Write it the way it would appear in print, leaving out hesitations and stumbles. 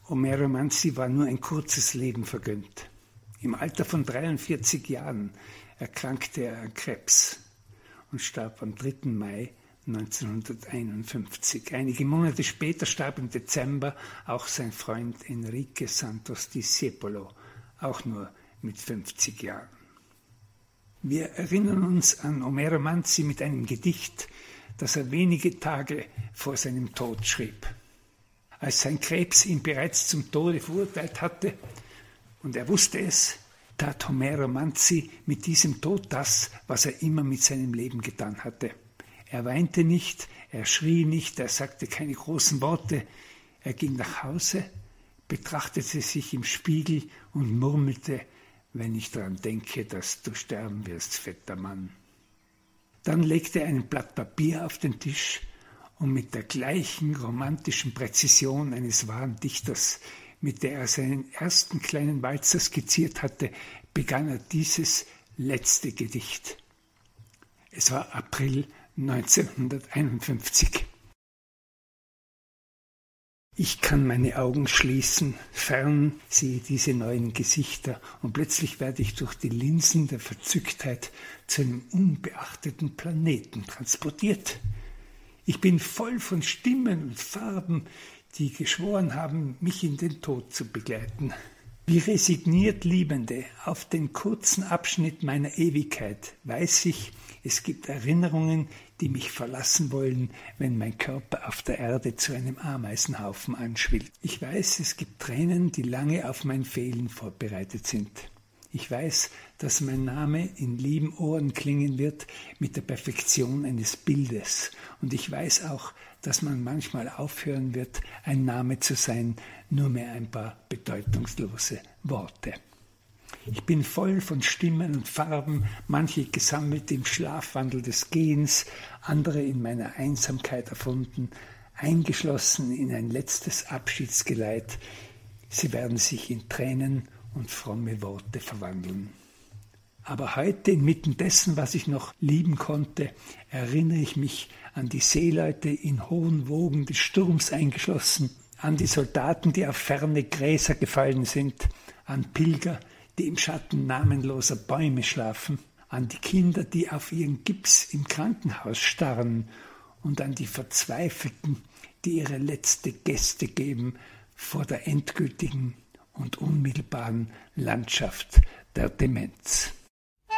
Homero Manzi war nur ein kurzes Leben vergönnt. Im Alter von 43 Jahren erkrankte er an Krebs und starb am 3. Mai 1951. Einige Monate später starb im Dezember auch sein Freund Enrique Santos Discepolo, auch nur mit 50 Jahren. Wir erinnern uns an Homero Manzi mit einem Gedicht, das er wenige Tage vor seinem Tod schrieb. Als sein Krebs ihn bereits zum Tode verurteilt hatte, und er wusste es, tat Homero Manzi mit diesem Tod das, was er immer mit seinem Leben getan hatte. Er weinte nicht, er schrie nicht, er sagte keine großen Worte. Er ging nach Hause, betrachtete sich im Spiegel und murmelte: Wenn ich daran denke, dass du sterben wirst, fetter Mann. Dann legte er ein Blatt Papier auf den Tisch und mit der gleichen romantischen Präzision eines wahren Dichters, mit der er seinen ersten kleinen Walzer skizziert hatte, begann er dieses letzte Gedicht. Es war April 1951. Ich kann meine Augen schließen, fern sehe diese neuen Gesichter und plötzlich werde ich durch die Linsen der Verzücktheit zu einem unbeachteten Planeten transportiert. Ich bin voll von Stimmen und Farben, die geschworen haben, mich in den Tod zu begleiten. Wie resigniert Liebende auf den kurzen Abschnitt meiner Ewigkeit weiß ich, es gibt Erinnerungen, die mich verlassen wollen, wenn mein Körper auf der Erde zu einem Ameisenhaufen anschwillt. Ich weiß, es gibt Tränen, die lange auf mein Fehlen vorbereitet sind. Ich weiß, dass mein Name in lieben Ohren klingen wird mit der Perfektion eines Bildes. Und ich weiß auch, dass man manchmal aufhören wird, ein Name zu sein, nur mehr ein paar bedeutungslose Worte. Ich bin voll von Stimmen und Farben, manche gesammelt im Schlafwandel des Gehens, andere in meiner Einsamkeit erfunden, eingeschlossen in ein letztes Abschiedsgeleit. Sie werden sich in Tränen und fromme Worte verwandeln. Aber heute, inmitten dessen, was ich noch lieben konnte, erinnere ich mich an die Seeleute in hohen Wogen des Sturms eingeschlossen, an die Soldaten, die auf ferne Gräser gefallen sind, an Pilger, die im Schatten namenloser Bäume schlafen, an die Kinder, die auf ihren Gips im Krankenhaus starren und an die Verzweifelten, die ihre letzte Geste geben vor der endgültigen und unmittelbaren Landschaft der Demenz.